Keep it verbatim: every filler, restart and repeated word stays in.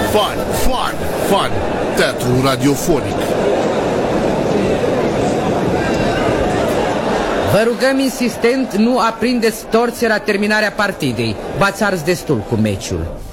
Fun, fun, fun. Teatru radiofonic. Vă rugăm insistent, nu aprindeți torțe la terminarea partidei. V-ați ars destul cu meciul.